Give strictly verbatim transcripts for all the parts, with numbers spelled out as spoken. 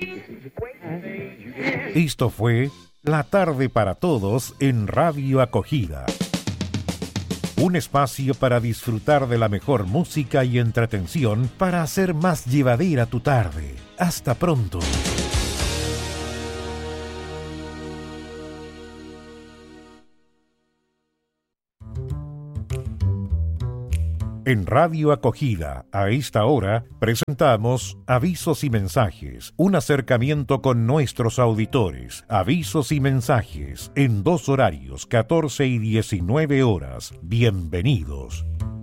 Esto fue La Tarde para Todos en Radio Acogida. Un espacio para disfrutar de la mejor música y entretención para hacer más llevadera tu tarde. Hasta pronto. En Radio Acogida, a esta hora, presentamos Avisos y Mensajes, un acercamiento con nuestros auditores. Avisos y mensajes, en dos horarios, catorce y diecinueve horas. Bienvenidos.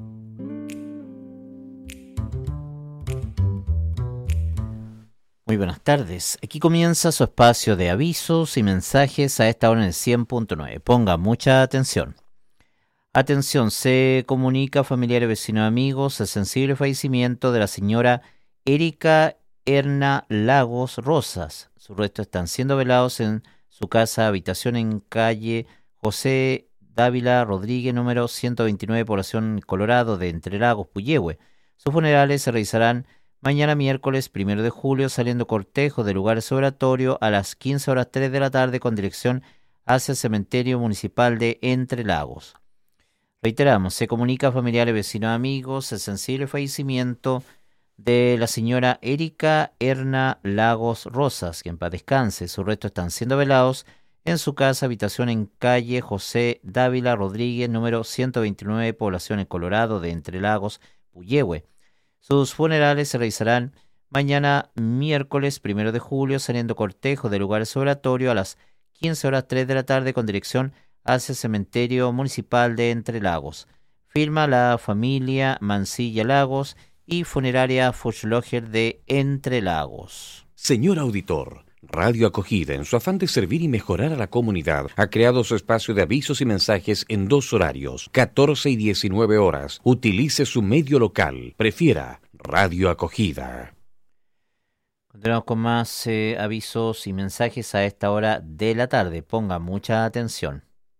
Muy buenas tardes. Aquí comienza su espacio de avisos y mensajes a esta hora en el cien punto nueve. Ponga mucha atención. Atención, se comunica a familiares, vecinos y amigos el sensible fallecimiento de la señora Erika Erna Lagos Rosas. Sus restos están siendo velados en su casa habitación en calle José Dávila Rodríguez, número ciento veintinueve, población Colorado de Entre Lagos, Puyehue. Sus funerales se realizarán mañana miércoles primero de julio, saliendo cortejo del lugar oratorio a las quince horas tres de la tarde con dirección hacia el cementerio municipal de Entre Lagos. Reiteramos, se comunica a familiares, vecinos, amigos el sensible fallecimiento de la señora Erika Erna Lagos Rosas, que en paz descanse. Sus restos están siendo velados en su casa habitación en calle José Dávila Rodríguez, número ciento veintinueve, población en Colorado de Entre Lagos, Puyehue. Sus funerales se realizarán mañana miércoles primero de julio, saliendo cortejo del lugar oratorio a las quince horas tres de la tarde con dirección hacia el cementerio municipal de Entre Lagos. Firma la familia Mancilla Lagos y funeraria Fuchsloger de Entre Lagos. Señor auditor, Radio Acogida, en su afán de servir y mejorar a la comunidad, ha creado su espacio de avisos y mensajes en dos horarios, catorce y diecinueve horas. Utilice su medio local. Prefiera Radio Acogida. Continuamos con más eh, avisos y mensajes a esta hora de la tarde. Ponga mucha atención.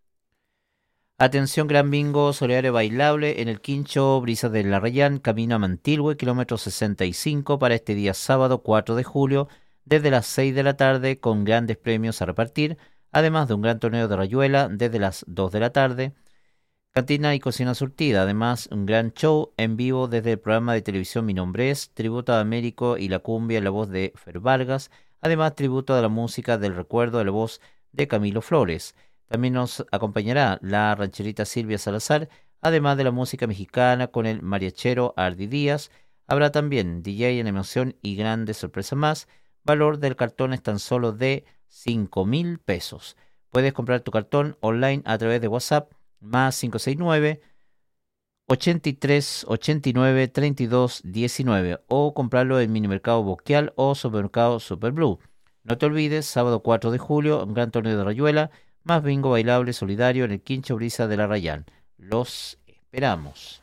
Atención, gran bingo solidario bailable en el Quincho Brisas del Arrayán, camino a Mantilhue, kilómetro sesenta y cinco, para este día sábado cuatro de julio, desde las seis de la tarde, con grandes premios a repartir, además de un gran torneo de rayuela desde las dos de la tarde, cantina y cocina surtida, además un gran show en vivo desde el programa de televisión Mi Nombre Es, tributo a Américo y la cumbia en la voz de Fer Vargas, además tributo a la música del recuerdo de la voz de Camilo Flores. También nos acompañará la rancherita Silvia Salazar, además de la música mexicana con el mariachero Ardi Díaz. Habrá también D J en emoción y grandes sorpresas más. Valor del cartón es tan solo de cinco mil pesos. Puedes comprar tu cartón online a través de WhatsApp más cinco seis nueve, ochenta y tres, ochenta y nueve, treinta y dos, diecinueve o comprarlo en Minimercado Boquial o Supermercado Superblue. No te olvides, sábado cuatro de julio, un gran torneo de rayuela, más bingo bailable solidario en el Quincho Brisa del Arrayán. Los esperamos.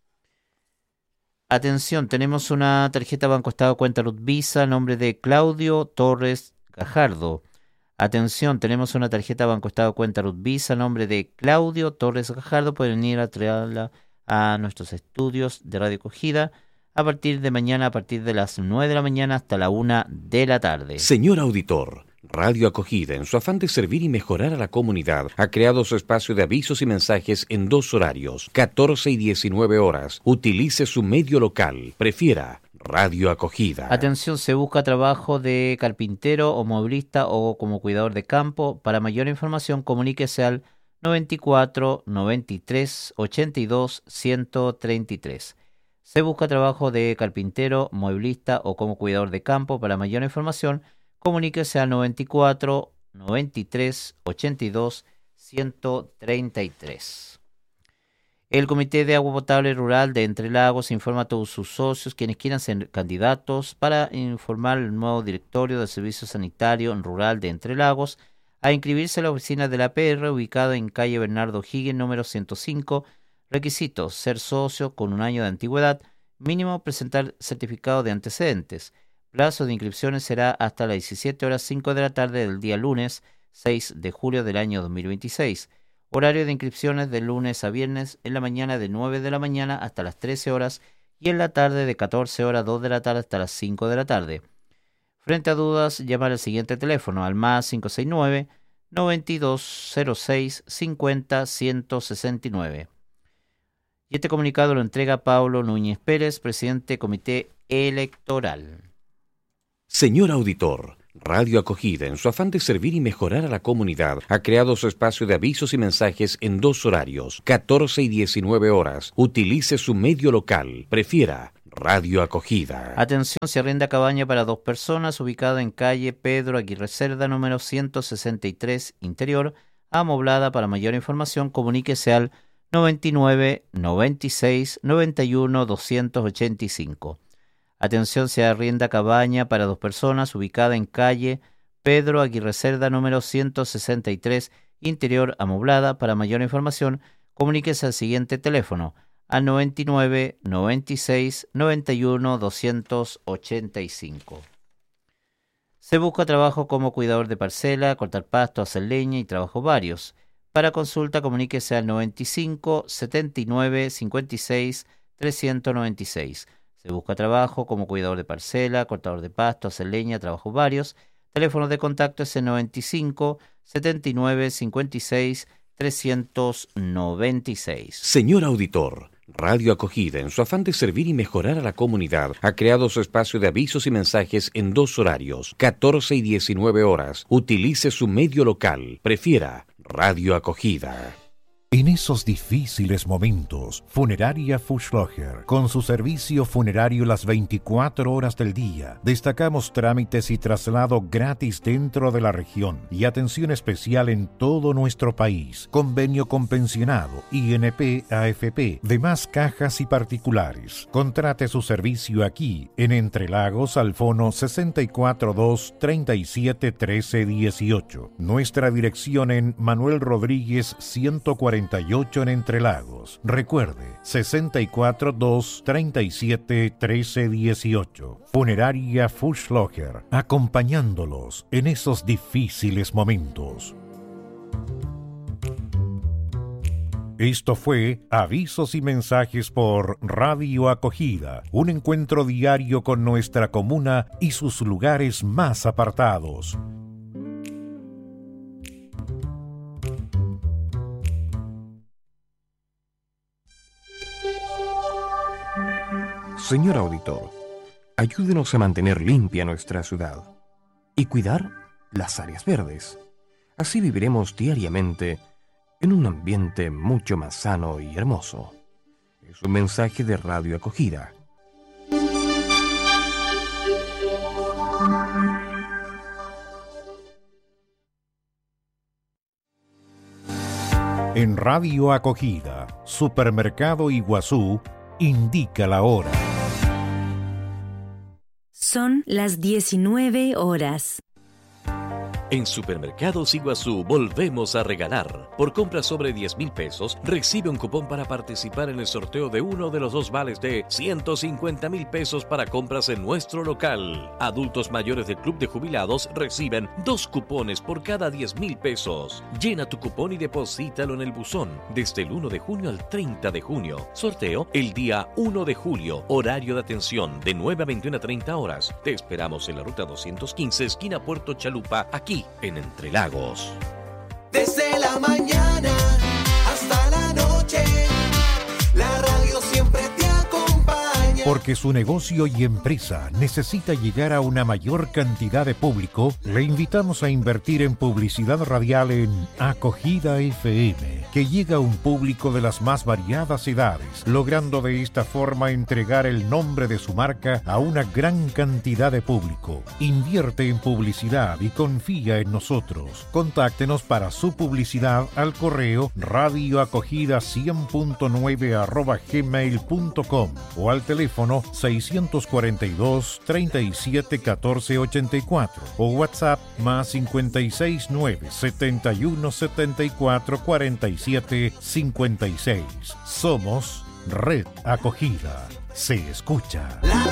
Atención, tenemos una tarjeta Banco Estado Cuenta Ruth Visa, nombre de Claudio Torres Gajardo. Atención, tenemos una tarjeta Banco Estado Cuenta Ruth Visa, nombre de Claudio Torres Gajardo. Pueden ir a traerla a nuestros estudios de Radio Acogida a partir de mañana, a partir de las nueve de la mañana hasta la una de la tarde. Señor auditor, Radio Acogida, en su afán de servir y mejorar a la comunidad, ha creado su espacio de avisos y mensajes en dos horarios, catorce y diecinueve horas. Utilice su medio local. Prefiera Radio Acogida. Atención, se busca trabajo de carpintero o movilista o como cuidador de campo. Para mayor información, comuníquese al noventa y cuatro, noventa y tres, ochenta y dos, ciento treinta y tres. Se busca trabajo de carpintero, mueblista o como cuidador de campo. Para mayor información, comuníquese al noventa y cuatro, noventa y tres, ochenta y dos, ciento treinta y tres. El Comité de Agua Potable Rural de Entre Lagos informa a todos sus socios, quienes quieran ser candidatos, para informar al nuevo directorio del Servicio Sanitario Rural de Entre Lagos, a inscribirse a la oficina de la P R ubicada en calle Bernardo Higgins, número ciento cinco. Requisitos: ser socio con un año de antigüedad, mínimo presentar certificado de antecedentes. Plazo de inscripciones será hasta las diecisiete horas cinco de la tarde del día lunes seis de julio del año dos mil veintiséis. Horario de inscripciones de lunes a viernes, en la mañana de nueve de la mañana hasta las trece horas y en la tarde de catorce horas dos de la tarde hasta las cinco de la tarde. Frente a dudas, llamar al siguiente teléfono, al más cinco seis nueve, noventa y dos cero seis, cincuenta, ciento sesenta y nueve. Y este comunicado lo entrega Pablo Núñez Pérez, presidente del Comité Electoral. Señor auditor, Radio Acogida, en su afán de servir y mejorar a la comunidad, ha creado su espacio de avisos y mensajes en dos horarios, catorce y diecinueve horas. Utilice su medio local. Prefiera Radio Acogida. Atención, se arrienda cabaña para dos personas ubicada en calle Pedro Aguirre Cerda, número ciento sesenta y tres, interior, amoblada. Para mayor información, comuníquese al noventa y nueve, noventa y seis, noventa y uno, doscientos ochenta y cinco. Atención, se arrienda cabaña para dos personas ubicada en calle Pedro Aguirre Cerda, número ciento sesenta y tres, interior, amoblada. Para mayor información, comuníquese al siguiente teléfono, al noventa y nueve, noventa y seis, noventa y uno, doscientos ochenta y cinco. Se busca trabajo como cuidador de parcela, cortar pasto, hacer leña y trabajos varios. Para consulta, comuníquese al noventa y cinco, setenta y nueve, cincuenta y seis, trescientos noventa y seis. Se busca trabajo como cuidador de parcela, cortador de pasto, hacer leña, trabajos varios. Teléfono de contacto es el noventa y cinco, setenta y nueve, cincuenta y seis, trescientos noventa y seis. Señor auditor, Radio Acogida, en su afán de servir y mejorar a la comunidad, ha creado su espacio de avisos y mensajes en dos horarios, catorce y diecinueve horas. Utilice su medio local. Prefiera Radio Acogida. En esos difíciles momentos, Funeraria Fuschlocher, con su servicio funerario las veinticuatro horas del día, destacamos trámites y traslado gratis dentro de la región y atención especial en todo nuestro país. Convenio con pensionado, I N P, A F P, demás cajas y particulares. Contrate su servicio aquí, en Entre Lagos, al fono sesenta y cuatro dos, treinta y siete, trece, dieciocho. Nuestra dirección en Manuel Rodríguez ciento cuarenta y ocho en Entre Lagos. Recuerde, sesenta y cuatro dos, treinta y siete, trece, dieciocho. Funeraria Fuschlocher, acompañándolos en esos difíciles momentos. Esto fue Avisos y Mensajes por Radio Acogida, un encuentro diario con nuestra comuna y sus lugares más apartados. Señor auditor, ayúdenos a mantener limpia nuestra ciudad y cuidar las áreas verdes. Así viviremos diariamente en un ambiente mucho más sano y hermoso. Es un mensaje de Radio Acogida. En Radio Acogida, Supermercado Iguazú indica la hora. Son las diecinueve horas. En Supermercados Iguazú volvemos a regalar. Por compras sobre diez mil pesos, recibe un cupón para participar en el sorteo de uno de los dos vales de ciento cincuenta mil pesos para compras en nuestro local. Adultos mayores del Club de Jubilados reciben dos cupones por cada diez mil pesos. Llena tu cupón y deposítalo en el buzón desde el uno de junio al treinta de junio. Sorteo el día uno de julio. Horario de atención de nueve a veintiuna treinta horas. Te esperamos en la ruta doscientos quince, esquina Puerto Chalupa, aquí en Entre Lagos. Desde la mañana hasta la noche, la radio siempre te acompaña. Porque su negocio y empresa necesita llegar a una mayor cantidad de público, le invitamos a invertir en publicidad radial en Acogida F M, que llega a un público de las más variadas edades, logrando de esta forma entregar el nombre de su marca a una gran cantidad de público. Invierte en publicidad y confía en nosotros. Contáctenos para su publicidad al correo radioacogida cien punto nueve arroba gmail punto com o al teléfono seiscientos cuarenta y dos, treinta y siete, catorce, ochenta y cuatro o WhatsApp más cincuenta y seis, nueve, setenta y uno, setenta y cuatro, cuarenta y siete, cincuenta y seis. Somos Red Acogida. Se escucha. La